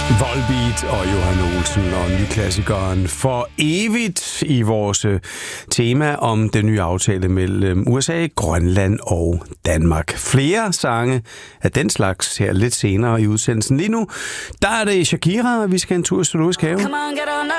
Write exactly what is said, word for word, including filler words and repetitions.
Volbeat og Johan Olsen og nyklassikeren For Evigt i vores tema om den nye aftale mellem U S A, Grønland og Danmark. Flere sange af den slags her lidt senere i udsendelsen. Lige nu, der er det Shakira, vi skal en tur i Zoologisk Have.